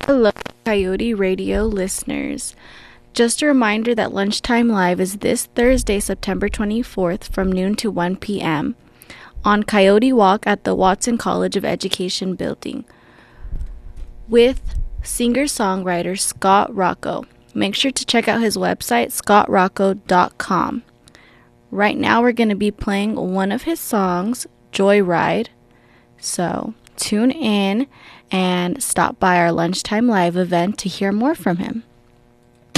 Hello, Coyote Radio listeners. Just a reminder that Lunchtime Live is this Thursday, September 24th from noon to 1 p.m. on Coyote Walk at the Watson College of Education building with singer-songwriter Scott Rocco. Make sure to check out his website, scottrocco.com. Right now we're going to be playing one of his songs, Joyride. So tune in and stop by our Lunchtime Live event to hear more from him.